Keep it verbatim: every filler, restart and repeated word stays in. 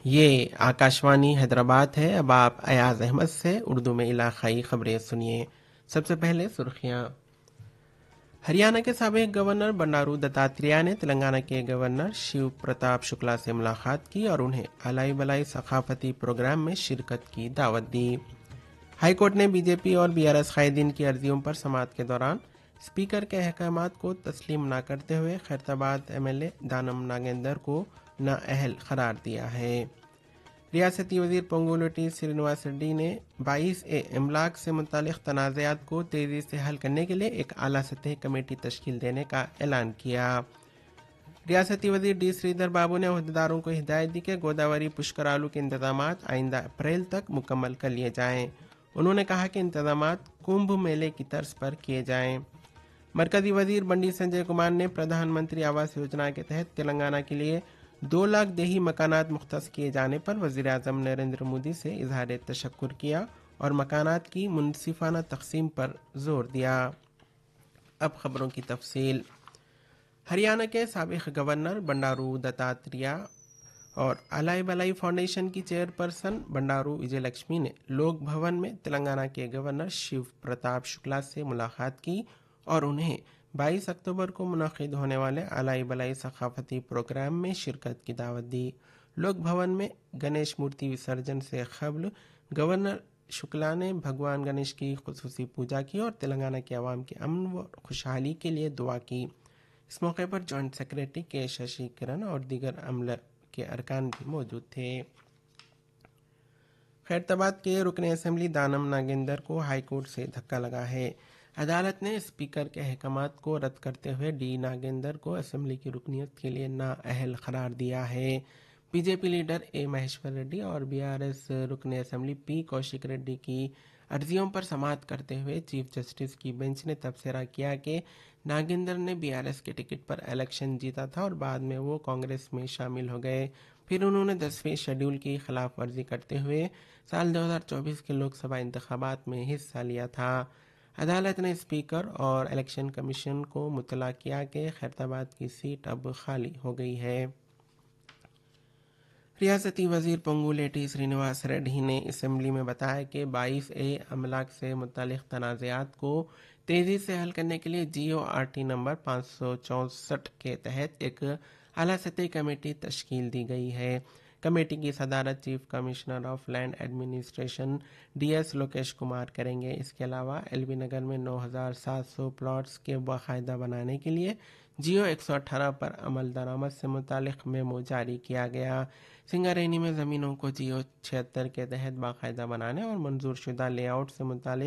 یہ آکاشوانی حیدرآباد ہے۔ اب آپ ایاز احمد سے اردو میں علاقائی خبریں سنیے۔ سب سے پہلے سرخیاں۔ ہریانہ کے سابق گورنر بنڈارو دتاتریہ نے تلنگانہ کے گورنر شیو پرتاپ شکلا سے ملاقات کی اور انہیں الائی بلائی ثقافتی پروگرام میں شرکت کی دعوت دی۔ ہائی کورٹ نے بی جے پی اور بی آر ایس قائدین کی عرضیوں پر سماعت کے دوران اسپیکر کے احکامات کو تسلیم نہ کرتے ہوئے خیرتاباد ایم ایل اے دانم ناگیندر کو نااہل قرار دیا ہے۔ ریاستی وزیر پونگولیٹی سرینواس ریڈی نے بائیس اے املاک سے متعلق تنازعات کو تیزی سے حل کرنے کے لیے ایک اعلیٰ سطحی کمیٹی تشکیل دینے کا اعلان کیا۔ ریاستی وزیر ڈی سریدھر بابو نے عہدیداروں کو ہدایت دی کہ گوداوری پشکرالو کے انتظامات آئندہ اپریل تک مکمل کر لیے جائیں۔ انہوں نے کہا کہ انتظامات کمبھ میلے کی طرز پر کیے جائیں۔ مرکزی وزیر بنڈی سنجے کمار نے پردھان منتری آواس یوجنا کے تحت تلنگانہ کے لیے دو لاکھ دیہی مکانات مختص کیے جانے پر وزیر اعظم نریندر مودی سے اظہار تشکر کیا اور مکانات کی منصفانہ تقسیم پر زور دیا۔ اب خبروں کی تفصیل۔ ہریانہ کے سابق گورنر بنڈارو دتاتریہ اور الائی بلائی فاؤنڈیشن کی چیئرپرسن بنڈارو وجے لکشمی نے لوک بھون میں تلنگانہ کے گورنر شیو پرتاپ شکلا سے ملاقات کی اور انہیں بائیس اکتوبر کو منعقد ہونے والے الائی بلائی ثقافتی پروگرام میں شرکت کی دعوت دی۔ لوک بھون میں گنیش مورتی وسرجن سے قبل گورنر شکلا نے بھگوان گنیش کی خصوصی پوجا کی اور تلنگانہ کے عوام کے امن و خوشحالی کے لیے دعا کی۔ اس موقع پر جوائنٹ سیکرٹری کے ششی کرن اور دیگر عملے کے ارکان بھی موجود تھے۔ خیرتاباد کے رکن اسمبلی دانم ناگیندر کو ہائی کورٹ سے دھکا لگا ہے۔ عدالت نے اسپیکر کے احکامات کو رد کرتے ہوئے ڈی ناگیندر کو اسمبلی کی رکنیت کے لیے نااہل قرار دیا ہے۔ B J P leader a Maheshwar ready اور بی آر ایس رکن اسمبلی پی کوشک ریڈی کی عرضیوں پر سماعت کرتے ہوئے چیف جسٹس کی بینچ نے تبصرہ کیا کہ ناگیندر نے بی آر ایس کے ٹکٹ پر الیکشن جیتا تھا اور بعد میں وہ کانگریس میں شامل ہو گئے۔ پھر انہوں نے دسویں شیڈول کی خلاف ورزی کرتے ہوئے سال دو ہزار چوبیس کے لوک سبھا انتخابات میں حصہ لیا تھا۔ عدالت نے اسپیکر اور الیکشن کمیشن کو مطلع کیا کہ خیرتاباد کی سیٹ اب خالی ہو گئی ہے۔ ریاستی وزیر پونگولیٹی سرینواس ریڈی نے اسمبلی میں بتایا کہ بائیس اے املاک سے متعلق تنازعات کو تیزی سے حل کرنے کے لیے جی او آر ٹی نمبر پانچ سو چونسٹھ کے تحت ایک اعلیٰ سطحی کمیٹی تشکیل دی گئی ہے۔ کمیٹی کی صدارت chief commissioner of land administration D S Lokesh Kumar کریں گے۔ اس کے علاوہ ایل بی نگر میں نو ہزار سات سو پلاٹس کے باقاعدہ بنانے کے لیے جیو ایک سو اٹھارہ پر عمل درآمد سے متعلق میمو جاری کیا گیا۔ سنگارینی میں زمینوں کو جیو چھہتر کے تحت باقاعدہ بنانے اور منظور شدہ لے آؤٹ سے متعلق